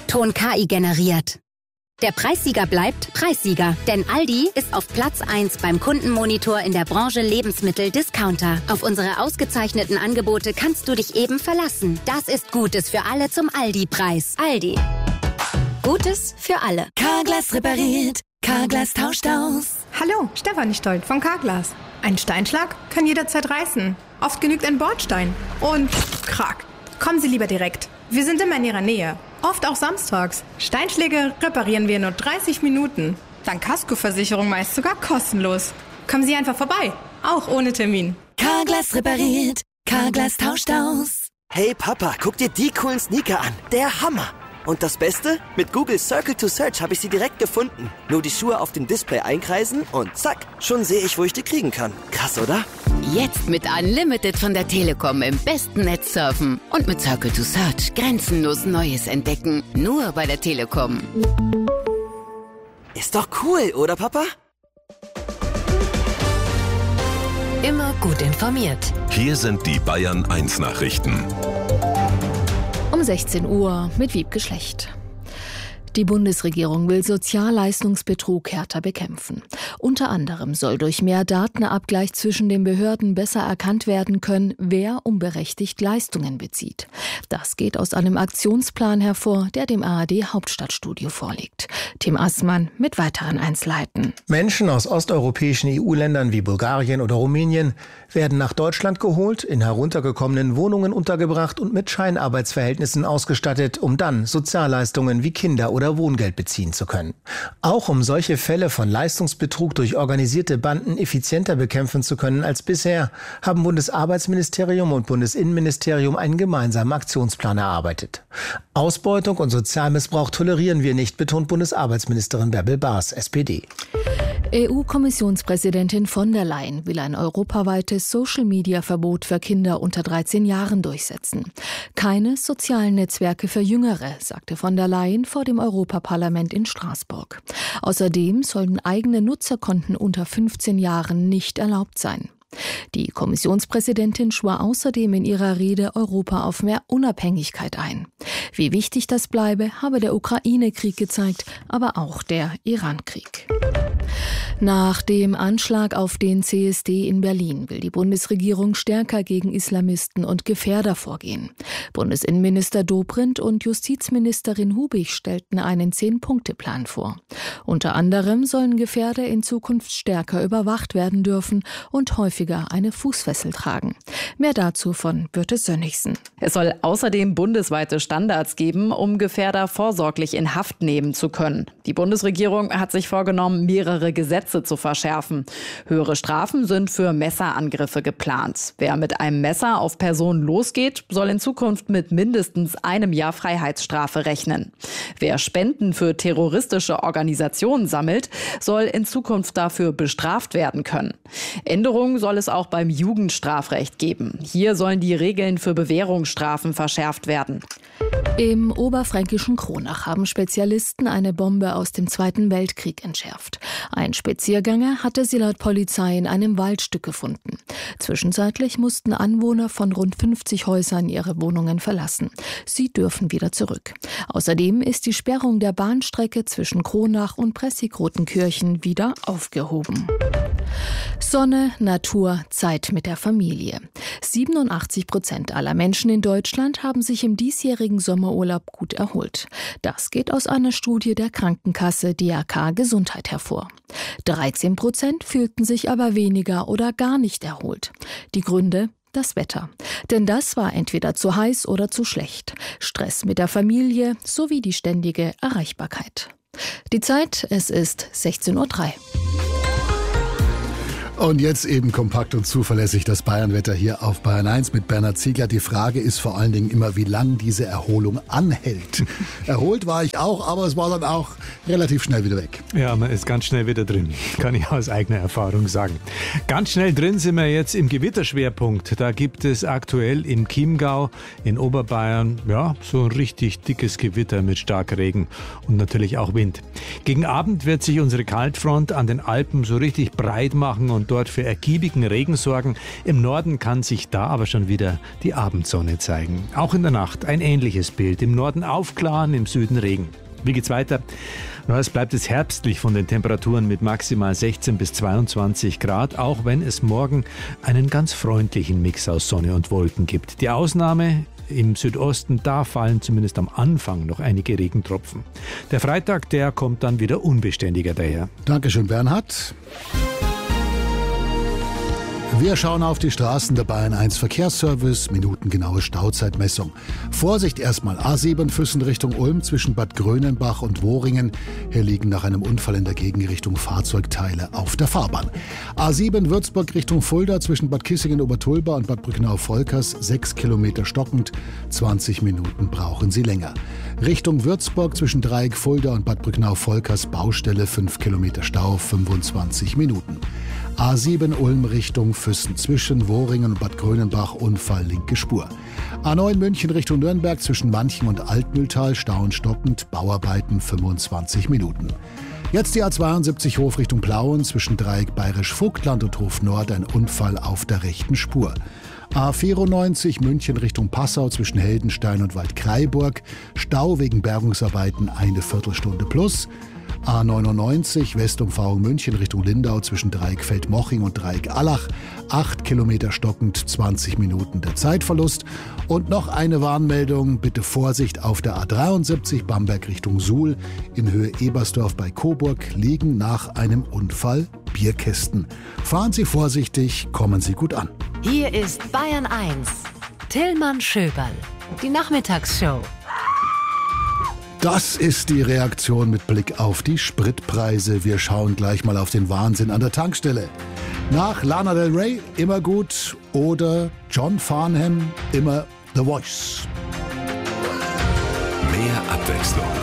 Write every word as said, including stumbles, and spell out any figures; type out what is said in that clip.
Ton K I generiert. Der Preissieger bleibt Preissieger, denn Aldi ist auf Platz eins beim Kundenmonitor in der Branche Lebensmittel-Discounter. Auf unsere ausgezeichneten Angebote kannst du dich eben verlassen. Das ist Gutes für alle zum Aldi-Preis. Aldi. Gutes für alle. Carglass repariert, Carglass tauscht aus. Hallo, Stefanie Stolt von Carglass. Ein Steinschlag kann jederzeit reißen. Oft genügt ein Bordstein. Und krack. Kommen Sie lieber direkt. Wir sind immer in Ihrer Nähe. Oft auch samstags. Steinschläge reparieren wir in nur dreißig Minuten. Dank Kaskoversicherung meist sogar kostenlos. Kommen Sie einfach vorbei. Auch ohne Termin. Carglass repariert, Carglass tauscht aus. Hey Papa, guck dir die coolen Sneaker an. Der Hammer. Und das Beste? Mit Google Circle to Search habe ich sie direkt gefunden. Nur die Schuhe auf dem Display einkreisen und zack, schon sehe ich, wo ich die kriegen kann. Krass, oder? Jetzt mit Unlimited von der Telekom im besten Netz surfen. Und mit Circle to Search grenzenlos Neues entdecken. Nur bei der Telekom. Ist doch cool, oder Papa? Immer gut informiert. Hier sind die Bayern eins Nachrichten. Um sechzehn Uhr mit Wiebke Schlecht. Die Bundesregierung will Sozialleistungsbetrug härter bekämpfen. Unter anderem soll durch mehr Datenabgleich zwischen den Behörden besser erkannt werden können, wer unberechtigt Leistungen bezieht. Das geht aus einem Aktionsplan hervor, der dem A R D-Hauptstadtstudio vorliegt. Tim Assmann mit weiteren Einzelheiten. Menschen aus osteuropäischen E U-Ländern wie Bulgarien oder Rumänien werden nach Deutschland geholt, in heruntergekommenen Wohnungen untergebracht und mit Scheinarbeitsverhältnissen ausgestattet, um dann Sozialleistungen wie Kinder- oder Wohngeld beziehen zu können. Auch um solche Fälle von Leistungsbetrug durch organisierte Banden effizienter bekämpfen zu können als bisher, haben Bundesarbeitsministerium und Bundesinnenministerium einen gemeinsamen Aktionsplan erarbeitet. Ausbeutung und Sozialmissbrauch tolerieren wir nicht, betont Bundesarbeitsministerin Bärbel Baas, S P D. E U-Kommissionspräsidentin von der Leyen will ein europaweites Social-Media-Verbot für Kinder unter dreizehn Jahren durchsetzen. Keine sozialen Netzwerke für Jüngere, sagte von der Leyen vor dem Europaparlament in Straßburg. Außerdem sollen eigene Nutzerkonten unter fünfzehn Jahren nicht erlaubt sein. Die Kommissionspräsidentin schwor außerdem in ihrer Rede Europa auf mehr Unabhängigkeit ein. Wie wichtig das bleibe, habe der Ukraine-Krieg gezeigt, aber auch der Iran-Krieg. Nach dem Anschlag auf den C S D in Berlin will die Bundesregierung stärker gegen Islamisten und Gefährder vorgehen. Bundesinnenminister Dobrindt und Justizministerin Hubig stellten einen Zehn-Punkte-Plan vor. Unter anderem sollen Gefährder in Zukunft stärker überwacht werden dürfen und häufiger eine Fußfessel tragen. Mehr dazu von Birte Sönnigsen. Es soll außerdem bundesweite Standards geben, um Gefährder vorsorglich in Haft nehmen zu können. Die Bundesregierung hat sich vorgenommen, mehrere Gesetze zu verschärfen. Höhere Strafen sind für Messerangriffe geplant. Wer mit einem Messer auf Personen losgeht, soll in Zukunft mit mindestens einem Jahr Freiheitsstrafe rechnen. Wer Spenden für terroristische Organisationen sammelt, soll in Zukunft dafür bestraft werden können. Änderungen soll es auch beim Jugendstrafrecht geben. Hier sollen die Regeln für Bewährungsstrafen verschärft werden. Im oberfränkischen Kronach haben Spezialisten eine Bombe aus dem Zweiten Weltkrieg entschärft. Ein Spaziergänger hatte sie laut Polizei in einem Waldstück gefunden. Zwischenzeitlich mussten Anwohner von rund fünfzig Häusern ihre Wohnungen verlassen. Sie dürfen wieder zurück. Außerdem ist die Sperrung der Bahnstrecke zwischen Kronach und Pressigrotenkirchen wieder aufgehoben. Sonne, Natur, Zeit mit der Familie. siebenundachtzig Prozent aller Menschen in Deutschland haben sich im diesjährigen Sommerurlaub gut erholt. Das geht aus einer Studie der Krankenkasse D R K Gesundheit hervor. dreizehn Prozent fühlten sich aber weniger oder gar nicht erholt. Die Gründe? Das Wetter. Denn das war entweder zu heiß oder zu schlecht. Stress mit der Familie sowie die ständige Erreichbarkeit. Die Zeit, es ist sechzehn Uhr drei. Und jetzt eben kompakt und zuverlässig das Bayernwetter hier auf Bayern eins mit Bernhard Ziegler. Die Frage ist vor allen Dingen immer, wie lang diese Erholung anhält. Erholt war ich auch, aber es war dann auch relativ schnell wieder weg. Ja, man ist ganz schnell wieder drin, kann ich aus eigener Erfahrung sagen. Ganz schnell drin sind wir jetzt im Gewitterschwerpunkt. Da gibt es aktuell im Chiemgau in Oberbayern ja so ein richtig dickes Gewitter mit Starkregen und natürlich auch Wind. Gegen Abend wird sich unsere Kaltfront an den Alpen so richtig breit machen und und dort für ergiebigen Regen sorgen. Im Norden kann sich da aber schon wieder die Abendsonne zeigen. Auch in der Nacht ein ähnliches Bild. Im Norden aufklaren, im Süden Regen. Wie geht's weiter? Na, es bleibt es herbstlich von den Temperaturen mit maximal sechzehn bis zweiundzwanzig Grad, auch wenn es morgen einen ganz freundlichen Mix aus Sonne und Wolken gibt. Die Ausnahme im Südosten, da fallen zumindest am Anfang noch einige Regentropfen. Der Freitag, der kommt dann wieder unbeständiger daher. Dankeschön, Bernhard. Wir schauen auf die Straßen der Bayern eins Verkehrsservice, minutengenaue Stauzeitmessung. Vorsicht erstmal, A sieben Füssen Richtung Ulm zwischen Bad Grönenbach und Wohringen. Hier liegen nach einem Unfall in der Gegenrichtung Fahrzeugteile auf der Fahrbahn. A sieben Würzburg Richtung Fulda zwischen Bad Kissingen-Obertulba und Bad Brückenau-Volkers, sechs Kilometer stockend, zwanzig Minuten brauchen Sie länger. Richtung Würzburg zwischen Dreieck Fulda und Bad Brückenau-Volkers, Baustelle, fünf Kilometer Stau, fünfundzwanzig Minuten. A sieben Ulm Richtung Füssen zwischen Wohringen und Bad Grönenbach, Unfall linke Spur. A neun München Richtung Nürnberg zwischen Manchen und Altmühltal, Stau und stockend, Bauarbeiten fünfundzwanzig Minuten. Jetzt die A zweiundsiebzig Hof Richtung Plauen zwischen Dreieck Bayerisch-Vogtland und Hof Nord, ein Unfall auf der rechten Spur. A vierundneunzig München Richtung Passau zwischen Heldenstein und Waldkraiburg, Stau wegen Bergungsarbeiten eine Viertelstunde plus. A neunundneunzig Westumfahrung München Richtung Lindau zwischen Dreieck Feldmoching und Dreieck Allach, acht Kilometer stockend, zwanzig Minuten der Zeitverlust. Und noch eine Warnmeldung, bitte Vorsicht auf der A dreiundsiebzig Bamberg Richtung Suhl, in Höhe Ebersdorf bei Coburg liegen nach einem Unfall Bierkästen. Fahren Sie vorsichtig, kommen Sie gut an. Hier ist Bayern eins. Tillmann Schöberl, die Nachmittagsshow. Das ist die Reaktion mit Blick auf die Spritpreise. Wir schauen gleich mal auf den Wahnsinn an der Tankstelle. Nach Lana Del Rey immer gut oder John Farnham immer The Voice. Mehr Abwechslung